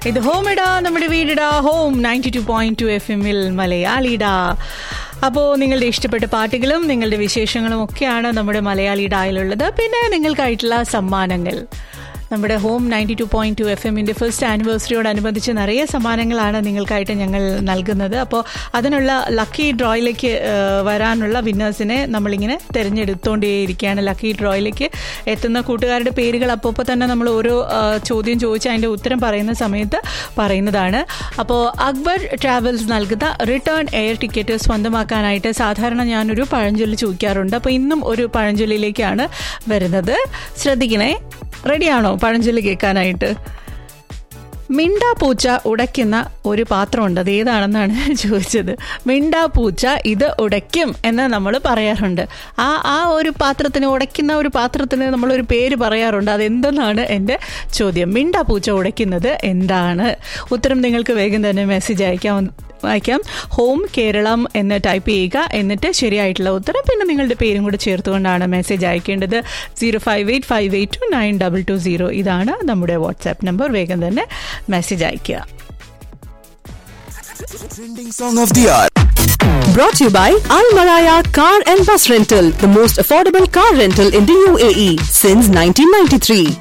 ഇത് ഹോമിടാ, നമ്മുടെ വീടിടാ, home 92.2 FM മലയാളിടാ. അപ്പോൾ നിങ്ങളുടെ ഇഷ്ടപ്പെട്ട പാട്ടുകളും നിങ്ങളുടെ വിശേഷങ്ങളും ഒക്കെയാണ് നമ്മുടെ മലയാളിടായിലുള്ളത്. പിന്നെ നിങ്ങൾക്കായിട്ടുള്ള സമ്മാനങ്ങൾ. നമ്മുടെ ഹോം 92.2 FM ഫസ്റ്റ് ആനിവേഴ്സറിയോടനുബന്ധിച്ച് നിറയെ സമ്മാനങ്ങളാണ് നിങ്ങൾക്കായിട്ട് ഞങ്ങൾ നൽകുന്നത്. അപ്പോൾ അതിനുള്ള ലക്കി ഡ്രോയിലേക്ക് വരാനുള്ള വിന്നേഴ്സിനെ നമ്മളിങ്ങനെ തിരഞ്ഞെടുത്തുകൊണ്ടേയിരിക്കുകയാണ്. ലക്കി ഡ്രോയിലേക്ക് എത്തുന്ന കൂട്ടുകാരുടെ പേരുകൾ അപ്പോൾ തന്നെ നമ്മൾ ഓരോ ചോദ്യം ചോദിച്ച് അതിൻ്റെ ഉത്തരം പറയുന്ന സമയത്ത് പറയുന്നതാണ്. അപ്പോൾ അക്ബർ ട്രാവൽസ് നൽകുന്ന റിട്ടേൺ എയർ ടിക്കറ്റ് സ്വന്തമാക്കാനായിട്ട് സാധാരണ ഞാനൊരു പഴഞ്ചൊല്ലി ചോദിക്കാറുണ്ട്. അപ്പോൾ ഇന്നും ഒരു പഴഞ്ചൊല്ലിയിലേക്കാണ് വരുന്നത്. ശ്രദ്ധിക്കണേ. റെഡിയാണോ പഴഞ്ചൊല്ലി കേൾക്കാനായിട്ട്? മിണ്ടാ പൂച്ച ഉടയ്ക്കുന്ന ഒരു പാത്രമുണ്ട്. അത് ഏതാണെന്നാണ് ചോദിച്ചത്. മിണ്ടാ പൂച്ച ഇത് ഉടയ്ക്കും എന്ന് നമ്മൾ പറയാറുണ്ട്. ആ ഒരു പാത്രത്തിന്, ഉടയ്ക്കുന്ന ഒരു പാത്രത്തിന് നമ്മളൊരു പേര് പറയാറുണ്ട്. അതെന്തെന്നാണ് എൻ്റെ ചോദ്യം. മിണ്ടാ പൂച്ച ഉടയ്ക്കുന്നത് എന്താണ്? ഉത്തരം നിങ്ങൾക്ക് വേഗം തന്നെ മെസ്സേജ് അയക്കാം. ഹോം കേരളം എന്ന് ടൈപ്പ് ചെയ്യുക. എന്നിട്ട് ശരിയായിട്ടുള്ള ഉത്തരം പിന്നെ നിങ്ങളുടെ പേരും കൂടെ ചേർത്തുകൊണ്ടാണ് മെസ്സേജ് അയക്കേണ്ടത്. 0585829220 ഇതാണ് നമ്മുടെ വാട്സാപ്പ് നമ്പർ. വേഗം തന്നെ മെസ്സേജ് അയക്കുക. Brought to you by Al Maraya Car and Bus Rental, the most affordable car rental in the UAE since 1993.